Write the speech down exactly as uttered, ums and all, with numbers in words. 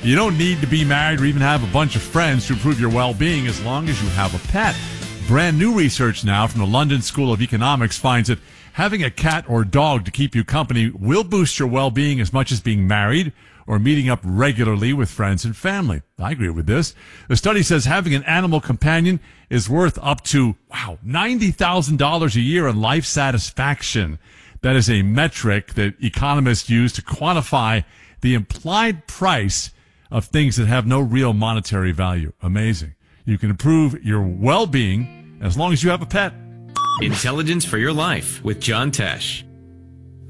You don't need to be married or even have a bunch of friends to improve your well-being as long as you have a pet. Brand new research now from the London School of Economics finds that having a cat or dog to keep you company will boost your well-being as much as being married or meeting up regularly with friends and family. I agree with this. The study says having an animal companion is worth up to, wow, ninety thousand dollars a year in life satisfaction. That is a metric that economists use to quantify the implied price of things that have no real monetary value. Amazing. You can improve your well-being as long as you have a pet. Intelligence for Your Life with John Tesh.